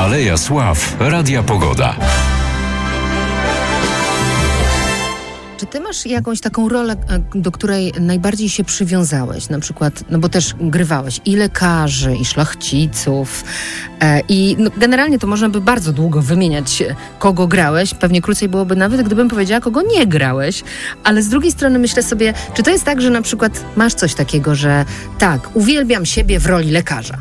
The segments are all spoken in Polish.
Aleja Sław Radia Pogoda. Czy ty masz jakąś taką rolę, do której najbardziej się przywiązałeś? Na przykład, no bo też grywałeś i lekarzy, i szlachciców. I generalnie to można by bardzo długo wymieniać, kogo grałeś. Pewnie krócej byłoby nawet, gdybym powiedziała, kogo nie grałeś. Ale z drugiej strony myślę sobie, czy to jest tak, że na przykład masz coś takiego, że tak, uwielbiam siebie w roli lekarza?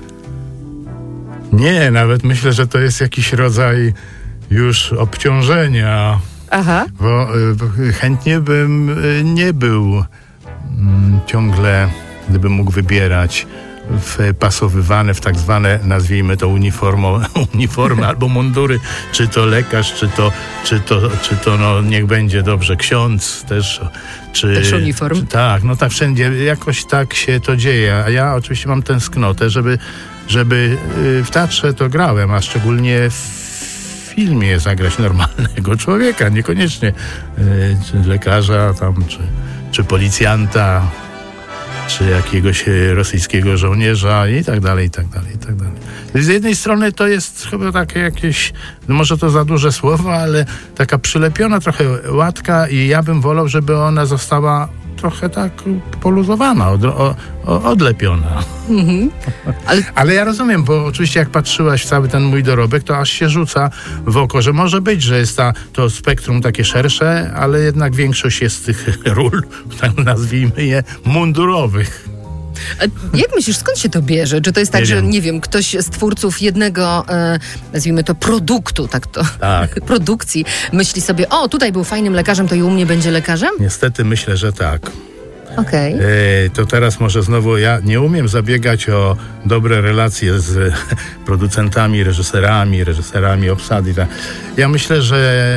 Nie, nawet myślę, że to jest jakiś rodzaj już obciążenia. Aha. Bo chętnie bym nie był ciągle, gdybym mógł wybierać, wpasowywany w tak zwane, nazwijmy to uniformy albo mundury, czy to lekarz, czy to no niech będzie dobrze ksiądz też. Też uniform. Tak, no tak wszędzie jakoś tak się to dzieje, a ja oczywiście mam tęsknotę, żeby w teatrze to grałem, a szczególnie w filmie zagrać normalnego człowieka, niekoniecznie czy lekarza tam, czy policjanta, czy jakiegoś rosyjskiego żołnierza i tak dalej, i tak dalej, i tak dalej. Z jednej strony to jest chyba takie jakieś, może to za duże słowo, ale taka przylepiona trochę łatka i ja bym wolał, żeby ona została trochę tak poluzowana, odlepiona. Mhm. Ale ja rozumiem, bo oczywiście jak patrzyłaś w cały ten mój dorobek, to aż się rzuca w oko, że może być, że jest to spektrum takie szersze, ale jednak większość jest tych ról, tak nazwijmy je, mundurowych. A jak myślisz, skąd się to bierze? Czy to jest tak, że nie wiem, ktoś z twórców jednego, nazwijmy to produktu, tak. Produkcji, myśli sobie, o, tutaj był fajnym lekarzem, to i u mnie będzie lekarzem? Niestety myślę, że tak. Okej. To teraz może znowu ja nie umiem zabiegać o dobre relacje z producentami, reżyserami obsady. Ja myślę, że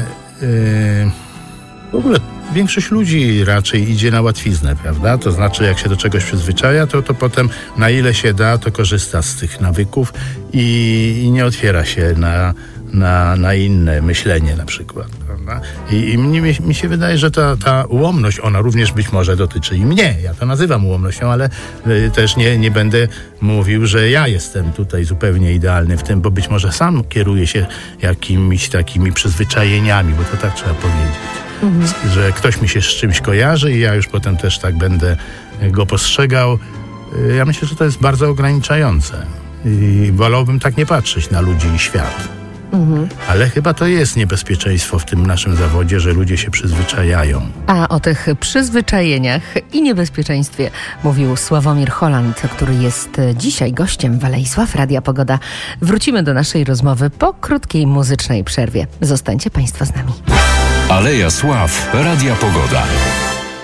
w ogóle większość ludzi raczej idzie na łatwiznę, prawda? To znaczy, jak się do czegoś przyzwyczaja, to potem na ile się da, to korzysta z tych nawyków i nie otwiera się na inne myślenie na przykład, prawda? I mi się wydaje, że ta ułomność, ona również być może dotyczy i mnie. Ja to nazywam ułomnością, ale też nie będę mówił, że ja jestem tutaj zupełnie idealny w tym, bo być może sam kieruję się jakimiś takimi przyzwyczajeniami, bo to tak trzeba powiedzieć. Mhm. Że ktoś mi się z czymś kojarzy i ja już potem też tak będę go postrzegał. Ja myślę, że to jest bardzo ograniczające i wolałbym tak nie patrzeć na ludzi i świat. Mhm. Ale chyba to jest niebezpieczeństwo w tym naszym zawodzie, że ludzie się przyzwyczajają. A o tych przyzwyczajeniach i niebezpieczeństwie mówił Sławomir Holland, który jest dzisiaj gościem w Alei Sław Radia Pogoda. Wrócimy do naszej rozmowy po krótkiej muzycznej przerwie. Zostańcie Państwo z nami. Aleja Sław Radia Pogoda.